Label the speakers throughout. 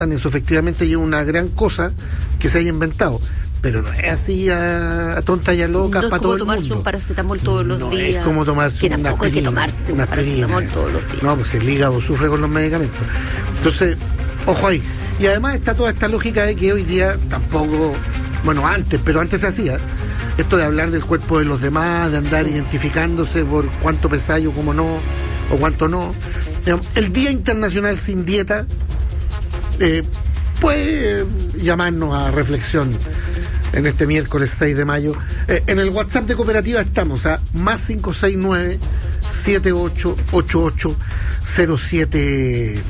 Speaker 1: eso efectivamente es una gran cosa que se haya inventado, pero no es así a tonta y a loca para todo el mundo.
Speaker 2: No es como tomarse un paracetamol todos los días.
Speaker 1: No es como tomarse
Speaker 2: una aspirina. Hay que tomarse un paracetamol todos los días.
Speaker 1: No, pues el hígado sufre con los medicamentos. Entonces, ojo ahí. Y además está toda esta lógica de que hoy día tampoco, bueno, antes se hacía, esto de hablar del cuerpo de los demás, de andar identificándose por cuánto pesáis o cómo no, o cuánto no. El Día Internacional Sin Dieta puede llamarnos a reflexión en este miércoles 6 de mayo. En el WhatsApp de Cooperativa estamos a más 569 7888 0770.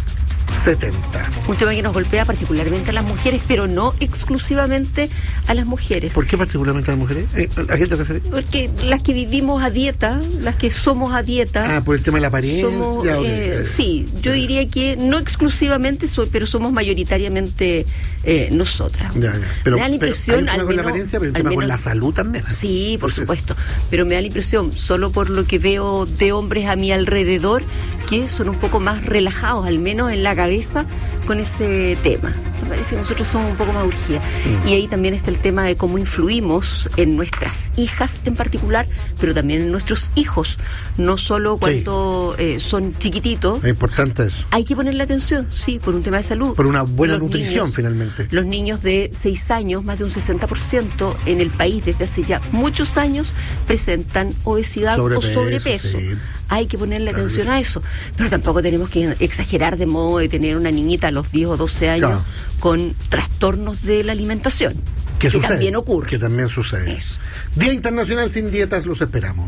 Speaker 2: Un tema que nos golpea particularmente a las mujeres, pero no exclusivamente a las mujeres.
Speaker 1: ¿Por qué particularmente a las mujeres? ¿A qué te refieres?
Speaker 2: Porque las que vivimos a dieta, las que somos a dieta...
Speaker 1: por el tema de la apariencia.
Speaker 2: Sí, yo diría que no exclusivamente, pero somos mayoritariamente nosotras.
Speaker 1: Pero,
Speaker 2: me da la impresión,
Speaker 1: al menos, con la apariencia, pero el tema con la salud también.
Speaker 2: Sí, por supuesto. Pero me da la impresión, solo por lo que veo de hombres a mi alrededor, que son un poco más relajados, al menos en la cabeza, con ese tema. Me parece que nosotros somos un poco más urgidas. Y ahí también está el tema de cómo influimos en nuestras hijas en particular, pero también en nuestros hijos. No solo cuando son chiquititos.
Speaker 1: Es importante eso.
Speaker 2: Hay que ponerle atención, sí, por un tema de salud.
Speaker 1: Por una buena nutrición, finalmente.
Speaker 2: Los niños de 6 años, más de un 60% en el país desde hace ya muchos años, presentan obesidad o sobrepeso. Sí. Hay que ponerle atención a eso. Pero tampoco tenemos que exagerar de modo de tener una niñita a los 10 o 12 años con trastornos de la alimentación. Que también ocurre.
Speaker 1: Que también sucede.
Speaker 2: Eso.
Speaker 1: Día Internacional Sin Dietas, los esperamos.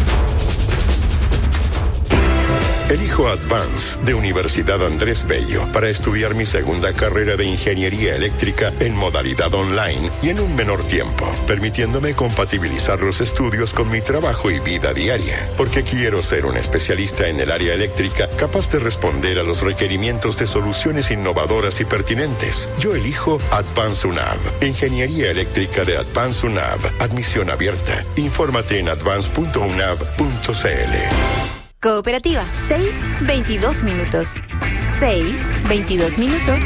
Speaker 3: Elijo Advance de Universidad Andrés Bello para estudiar mi segunda carrera de Ingeniería Eléctrica en modalidad online y en un menor tiempo, permitiéndome compatibilizar los estudios con mi trabajo y vida diaria, porque quiero ser un especialista en el área eléctrica capaz de responder a los requerimientos de soluciones innovadoras y pertinentes. Yo elijo Advance UNAV, Ingeniería Eléctrica de Advance UNAV, admisión abierta. Infórmate en advance.unav.cl.
Speaker 4: Cooperativa, 6:22 minutos. 6:22 minutos.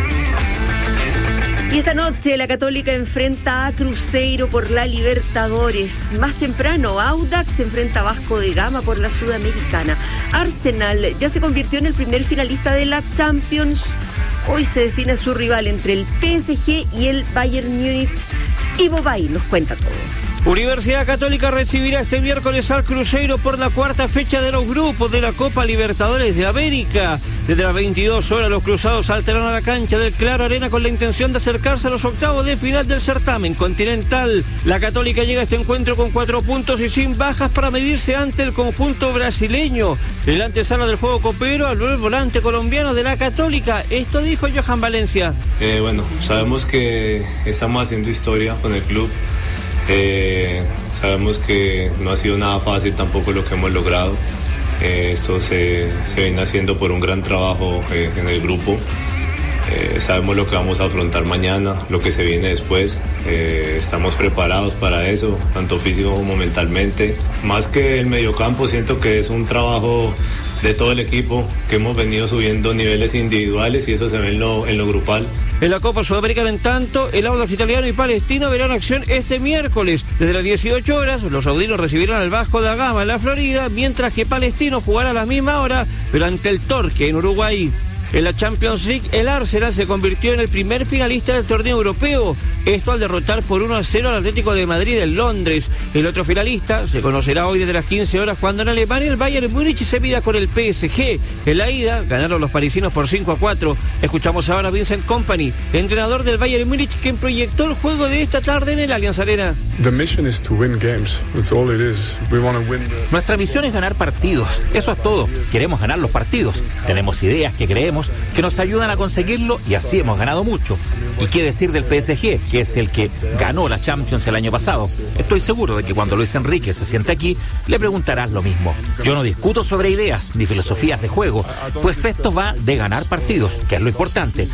Speaker 2: Y esta noche la Católica enfrenta a Cruzeiro por la Libertadores. Más temprano, Audax se enfrenta a Vasco da Gama por la Sudamericana. Arsenal ya se convirtió en el primer finalista de la Champions. Hoy se define su rival entre el PSG y el Bayern Múnich. Ivo Bay nos cuenta todo.
Speaker 5: Universidad Católica recibirá este miércoles al Cruzeiro por la cuarta fecha de los grupos de la Copa Libertadores de América. Desde las 22 horas los cruzados saltarán a la cancha del Claro Arena con la intención de acercarse a los octavos de final del certamen continental. La Católica llega a este encuentro con 4 puntos y sin bajas para medirse ante el conjunto brasileño. En la antesala del juego copero habló el volante colombiano de la Católica. Esto dijo Johan Valencia.
Speaker 6: Sabemos que estamos haciendo historia con el club. Sabemos que no ha sido nada fácil tampoco lo que hemos logrado. Esto se viene haciendo por un gran trabajo en el grupo. Sabemos lo que vamos a afrontar mañana, lo que se viene después. Estamos preparados para eso, tanto físico como mentalmente. Más que el mediocampo, siento que es un trabajo de todo el equipo, que hemos venido subiendo niveles individuales y eso se ve en lo grupal.
Speaker 5: En la Copa Sudamericana, en tanto, el Audax italiano y palestino verán acción este miércoles. Desde las 18 horas, los saudinos recibirán al Vasco da Gama en la Florida, mientras que Palestino jugará a la misma hora, pero ante el Torque en Uruguay. En la Champions League, el Arsenal se convirtió en el primer finalista del torneo europeo. Esto al derrotar por 1-0 al Atlético de Madrid en Londres. El otro finalista se conocerá hoy desde las 15 horas cuando en Alemania el Bayern Múnich se mida con el PSG. En la ida ganaron los parisinos por 5-4. Escuchamos ahora a Vincent Kompany, entrenador del Bayern Múnich, quien proyectó el juego de esta tarde en el Allianz Arena.
Speaker 7: Nuestra misión es ganar partidos. Eso es todo. Queremos ganar los partidos. Tenemos ideas que creemos que nos ayudan a conseguirlo y así hemos ganado mucho. ¿Y qué decir del PSG, que es el que ganó la Champions el año pasado? Estoy seguro de que cuando Luis Enrique se siente aquí, le preguntarás lo mismo. Yo no discuto sobre ideas ni filosofías de juego, pues esto va de ganar partidos, que es lo importante.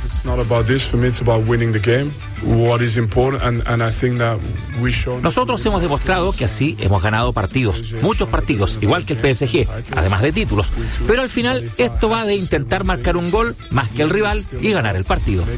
Speaker 7: Nosotros hemos demostrado que así hemos ganado partidos, muchos partidos, igual que el PSG, además de títulos. Pero al final esto va de intentar marcar un gol gol más que el rival y ganar el partido.